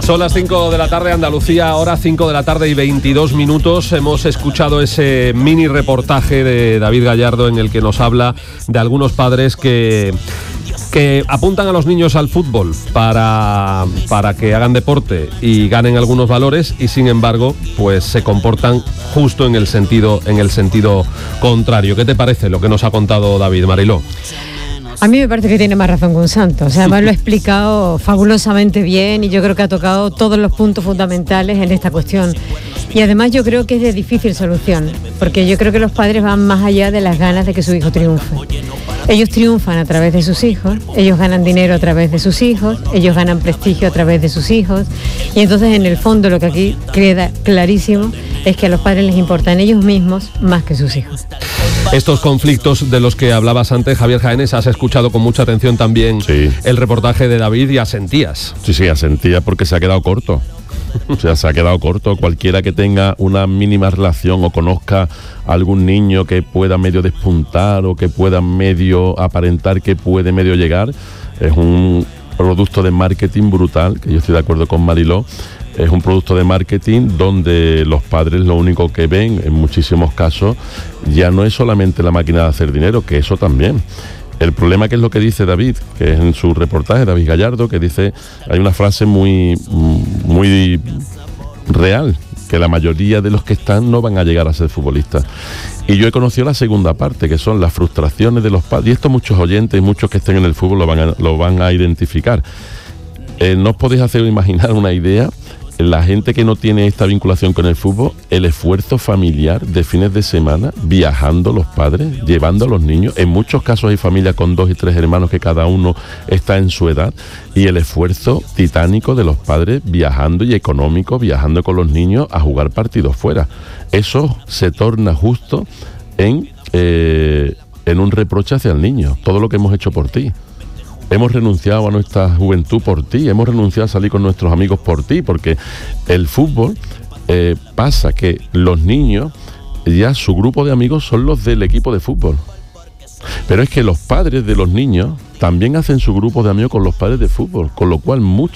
Son las 5 de la tarde, Andalucía, ahora 5 de la tarde y 22 minutos. Hemos escuchado ese mini reportaje de David Gallardo en el que nos habla de algunos padres que apuntan a los niños al fútbol para que hagan deporte y ganen algunos valores, y sin embargo pues se comportan justo en el sentido contrario. ¿Qué te parece lo que nos ha contado David, Mariló? A mí me parece que tiene más razón que un santo. O sea, además lo ha explicado fabulosamente bien y yo creo que ha tocado todos los puntos fundamentales en esta cuestión. Y además yo creo que es de difícil solución, porque yo creo que los padres van más allá de las ganas de que su hijo triunfe. Ellos triunfan a través de sus hijos, ellos ganan dinero a través de sus hijos, ellos ganan prestigio a través de sus hijos, y entonces en el fondo lo que aquí queda clarísimo es que a los padres les importan ellos mismos más que sus hijos. Estos conflictos de los que hablabas antes, Javier Jaénes, has escuchado con mucha atención también el reportaje de David y asentías. Sí, asentía porque se ha quedado corto. O sea, se ha quedado corto. Cualquiera que tenga una mínima relación o conozca a algún niño que pueda medio despuntar o que pueda medio aparentar que puede medio llegar, es un producto de marketing brutal, que yo estoy de acuerdo con Mariló. Es un producto de marketing donde los padres lo único que ven en muchísimos casos ya no es solamente la máquina de hacer dinero, que eso también. El problema, que es lo que dice David, que es en su reportaje, David Gallardo, que dice, hay una frase muy real, que la mayoría de los que están no van a llegar a ser futbolistas. Y yo he conocido la segunda parte, que son las frustraciones de los padres, y esto muchos oyentes y muchos que estén en el fútbol lo van a identificar. No os podéis hacer imaginar una idea, la gente que no tiene esta vinculación con el fútbol, el esfuerzo familiar de fines de semana, viajando los padres, llevando a los niños. En muchos casos hay familias con 2 y 3 hermanos que cada uno está en su edad, y el esfuerzo titánico de los padres viajando, y económico, viajando con los niños a jugar partidos fuera. Eso se torna justo en un reproche hacia el niño. Todo lo que hemos hecho por ti. Hemos renunciado a nuestra juventud por ti, hemos renunciado a salir con nuestros amigos por ti, porque el fútbol pasa que los niños, ya su grupo de amigos son los del equipo de fútbol. Pero es que los padres de los niños también hacen su grupo de amigos con los padres de fútbol, con lo cual muchos